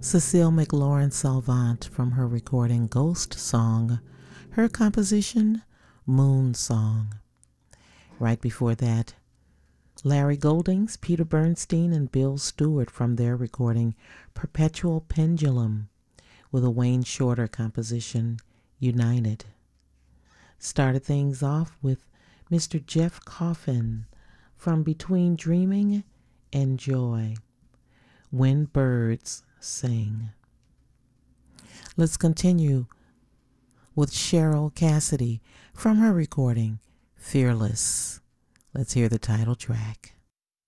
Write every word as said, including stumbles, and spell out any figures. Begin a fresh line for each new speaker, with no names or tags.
Cecile McLaurin Salvant from her recording Ghost Song, her composition Moon Song. Right before that, Larry Goldings, Peter Bernstein, and Bill Stewart from their recording Perpetual Pendulum with a Wayne Shorter composition United. Started things off with Mister Jeff Coffin from Between Dreaming and Joy, When Birds Sing. Let's continue with Cheryl Cassidy from her recording Fearless. Let's hear the title track.